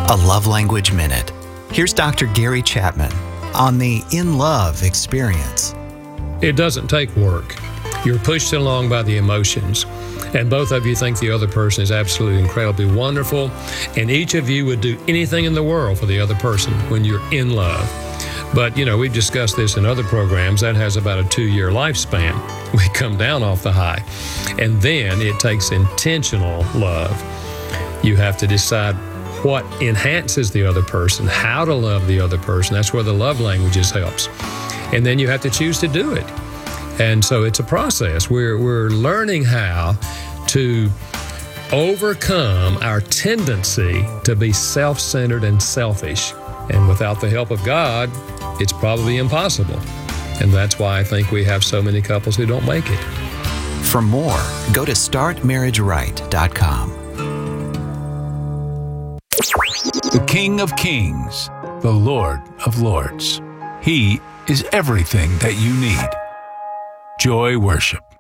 A Love Language Minute. Here's Dr. Gary Chapman on the In Love experience. It doesn't take work. You're pushed along by the emotions, and both of you think the other person is absolutely incredibly wonderful, and each of you would do anything in the world for the other person when you're in love. But, we've discussed this in other programs. That has about a 2-year lifespan. We come down off the high. And then it takes intentional love. You have to decide what enhances the other person, how to love the other person. That's where the love languages helps. And then you have to choose to do it. And so it's a process. We're learning how to overcome our tendency to be self-centered and selfish. And without the help of God, it's probably impossible. And that's why I think we have so many couples who don't make it. For more, go to startmarriageright.com. The King of Kings, the Lord of Lords. He is everything that you need. Joy Worship.